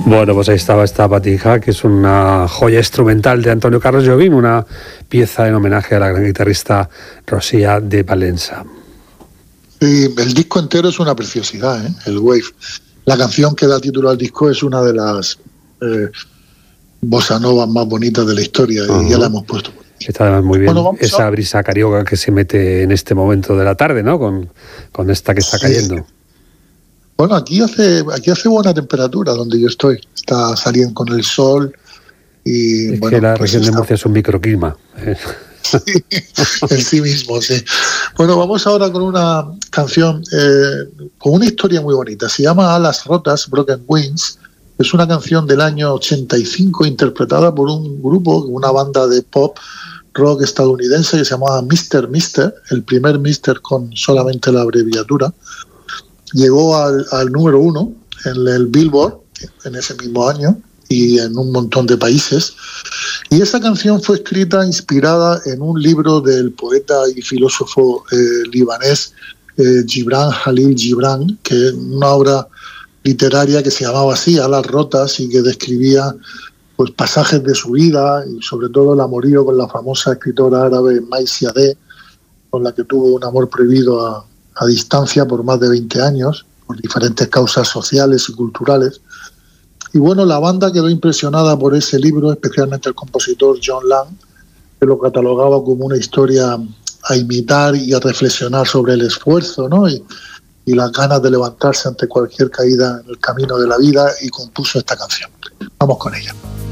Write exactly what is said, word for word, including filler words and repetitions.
Bueno, pues ahí estaba esta Batija, que es una joya instrumental de Antonio Carlos Jobim, una pieza en homenaje a la gran guitarrista Rosia de Valença. Sí, el disco entero es una preciosidad, ¿eh? El Wave. La canción que da título al disco es una de las eh, bossa novas más bonitas de la historia, uh-huh. y ya la hemos puesto. Está además muy bien, bueno, esa a... brisa carioca que se mete en este momento de la tarde, ¿no? Con, con esta que está sí. cayendo. Bueno, aquí hace aquí hace buena temperatura donde yo estoy. Está saliendo con el sol y es bueno, que la pues región está... de Murcia es un microclima. Sí, en sí mismo, sí. Bueno, vamos ahora con una canción eh, con una historia muy bonita. Se llama Alas Rotas, Broken Wings. Es una canción del año ochenta y cinco interpretada por un grupo, una banda de pop rock estadounidense que se llamaba mister mister, el primer mister con solamente la abreviatura. Llegó al, al número uno en el Billboard en ese mismo año y en un montón de países. Y esa canción fue escrita inspirada en un libro del poeta y filósofo eh, libanés eh, Gibran Khalil Gibran, que es una obra literaria que se llamaba así, Alas Rotas, y que describía pues pasajes de su vida y sobre todo el amorío con la famosa escritora árabe Mai Siadeh, con la que tuvo un amor prohibido a a distancia por más de veinte años, por diferentes causas sociales y culturales. Y bueno, la banda quedó impresionada por ese libro, especialmente el compositor John Lang, que lo catalogaba como una historia a imitar y a reflexionar sobre el esfuerzo, ¿no? y, y las ganas de levantarse ante cualquier caída en el camino de la vida, y compuso esta canción. Vamos con ella.